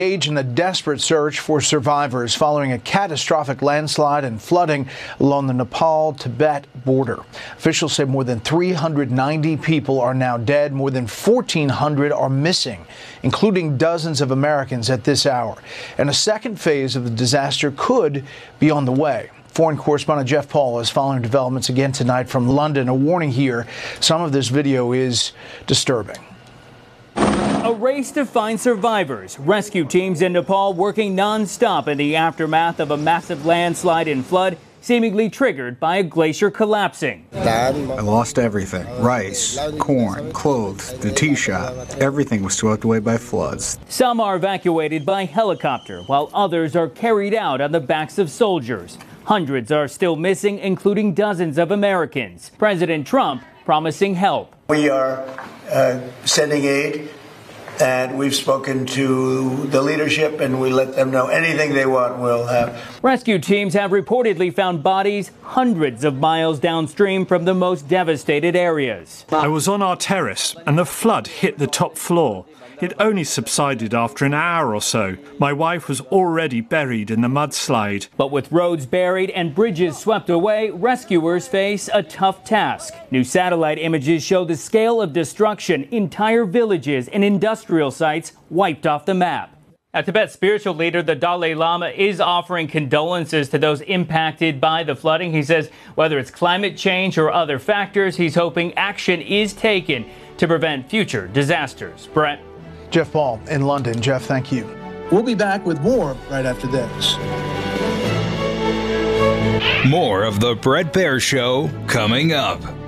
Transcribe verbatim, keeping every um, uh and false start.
Engage in a desperate search for survivors following a catastrophic landslide and flooding along the Nepal-Tibet border. Officials say more than three hundred ninety people are now dead. More than fourteen hundred are missing, including dozens of Americans at this hour. And a second phase of the disaster could be on the way. Foreign correspondent Jeff Paul is following developments again tonight from London. A warning here, some of this video is disturbing. A race to find survivors. Rescue teams in Nepal working non-stop in the aftermath of a massive landslide and flood, seemingly triggered by a glacier collapsing. I lost everything. Rice, corn, clothes, the tea shop. Everything was swept away by floods. Some are evacuated by helicopter, while others are carried out on the backs of soldiers. Hundreds are still missing, including dozens of Americans. President Trump promising help. We are uh, sending aid. And we've spoken to the leadership, and we let them know anything they want, we'll have. Rescue teams have reportedly found bodies hundreds of miles downstream from the most devastated areas. I was on our terrace, and the flood hit the top floor. It only subsided after an hour or so. My wife was already buried in the mudslide. But with roads buried and bridges swept away, rescuers face a tough task. New satellite images show the scale of destruction, entire villages and industrial sites wiped off the map. A Tibet spiritual leader, the Dalai Lama, is offering condolences to those impacted by the flooding. He says whether it's climate change or other factors, he's hoping action is taken to prevent future disasters. Brett. Jeff Paul in London. Jeff, thank you. We'll be back with more right after this. More of the Bret Baier Show coming up.